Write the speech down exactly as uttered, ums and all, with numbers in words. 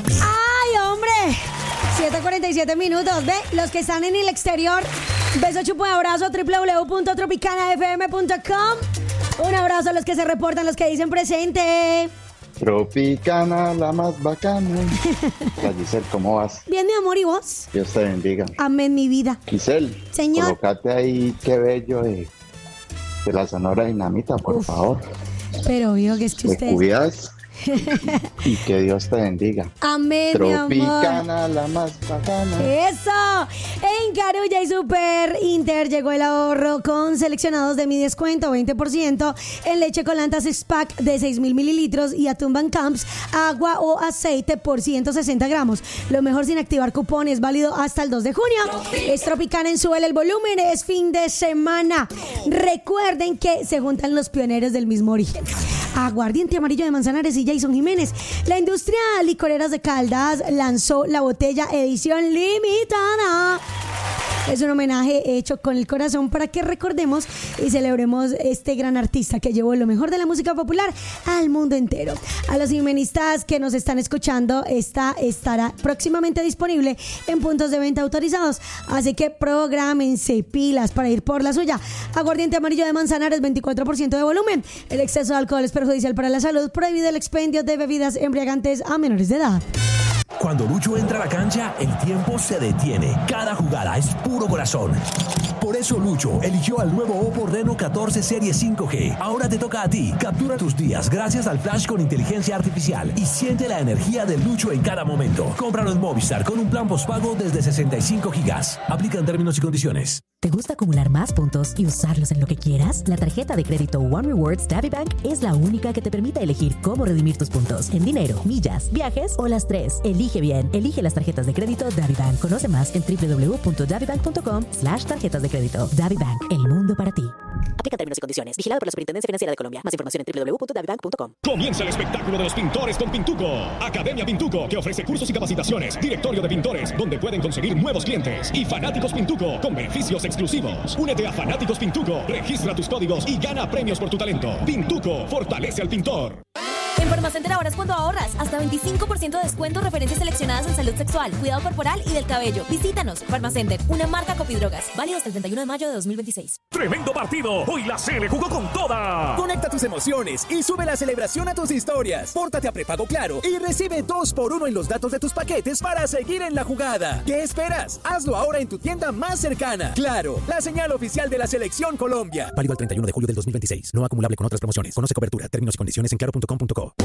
¡Ay, hombre! siete cuarenta y siete minutos. Ve, los que están en el exterior, beso, chupo y abrazo, doble u doble u doble u punto tropicana f m punto com. Un abrazo a los que se reportan, los que dicen presente. Tropicana, la más bacana. Hola, Giselle, ¿cómo vas? Bien, mi amor, ¿y vos? Dios te bendiga. Amén, mi vida. Giselle, señor, colócate ahí, qué bello de, de la Sonora Dinamita, por Uf, favor. Pero vio que es que usted... Te cuidas y que Dios te bendiga. Amén, Tropicana, mi amor. la más bacana. Eso. En Carulla y Super Inter llegó el ahorro con seleccionados de mi descuento, veinte por ciento en leche Colanta six pack de seis mil mililitros y atún Van Camps, agua o aceite por ciento sesenta gramos. Lo mejor sin activar cupones, válido hasta el dos de junio. Es Tropicana en Súbele el Volumen, es fin de semana. Recuerden que se juntan los pioneros del mismo origen. Aguardiente Amarillo de Manzanares y Jason Jiménez. La industria licoreras de Caldas lanzó la botella edición limitada. Es un homenaje hecho con el corazón para que recordemos y celebremos este gran artista que llevó lo mejor de la música popular al mundo entero. A los jimenistas que nos están escuchando, esta estará próximamente disponible en puntos de venta autorizados. Así que prográmense pilas para ir por la suya. Aguardiente Amarillo de Manzanares, veinticuatro por ciento de volumen. El exceso de alcohol es perjudicial para la salud. Prohibido el expendio de bebidas embriagantes a menores de edad. Cuando Lucho entra a la cancha, el tiempo se detiene. Cada jugada es puro corazón. Por eso Lucho eligió al nuevo Oppo Reno catorce Serie cinco G. Ahora te toca a ti. Captura tus días gracias al flash con inteligencia artificial y siente la energía de Lucho en cada momento. Cómpralo en Movistar con un plan postpago desde sesenta y cinco gigas. Aplican términos y condiciones. ¿Te gusta acumular más puntos y usarlos en lo que quieras? La tarjeta de crédito One Rewards DaviBank es la única que te permite elegir cómo redimir tus puntos en dinero, millas, viajes o las tres. Elige bien. Elige las tarjetas de crédito DaviBank. Conoce más en doble u doble u doble u punto davibank punto com slash tarjetas de crédito. DaviBank, el mundo para ti. Aplica términos y condiciones. Vigilado por la Superintendencia Financiera de Colombia. Más información en doble u doble u doble u punto davibank punto com. Comienza el espectáculo de los pintores con Pintuco. Academia Pintuco, que ofrece cursos y capacitaciones. Directorio de pintores, donde pueden conseguir nuevos clientes. Y Fanáticos Pintuco, con beneficios exclusivos. Únete a Fanáticos Pintuco, registra tus códigos y gana premios por tu talento. Pintuco, fortalece al pintor. En Farmacenter ahora es cuando ahorras. Hasta veinticinco por ciento de descuento, referencias seleccionadas en salud sexual, cuidado corporal y del cabello. Visítanos. Farmacenter, una marca Copidrogas. Válido hasta el treinta y uno de mayo de dos mil veintiséis. ¡Tremendo partido! Hoy la Sele jugó con toda. Conecta tus emociones y sube la celebración a tus historias. Pórtate a prepago Claro y recibe dos por uno en los datos de tus paquetes para seguir en la jugada. ¿Qué esperas? Hazlo ahora en tu tienda más cercana. Claro, la señal oficial de la Selección Colombia. Válido al treinta y uno de julio del dos mil veintiséis. No acumulable con otras promociones. Conoce cobertura, términos y condiciones en claro punto com punto co.